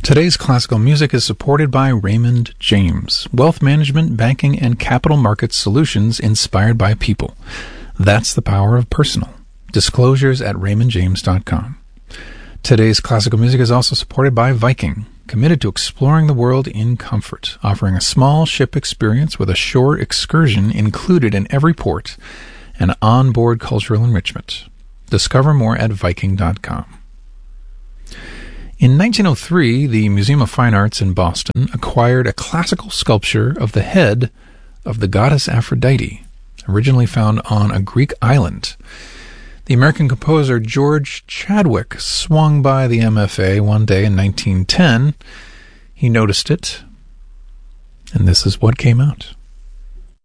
Today's classical music is supported by Raymond James, wealth management, banking, and capital markets solutions inspired by people. That's the power of personal. Disclosures at raymondjames.com. Today's classical music is also supported by Viking, committed to exploring the world in comfort, offering a small ship experience with a shore excursion included in every port and onboard cultural enrichment. Discover more at Viking.com. In 1903, the Museum of Fine Arts in Boston acquired a classical sculpture of the head of the goddess Aphrodite, originally found on a Greek island. The American composer George Chadwick swung by the MFA one day in 1910. He noticed it, and this is what came out.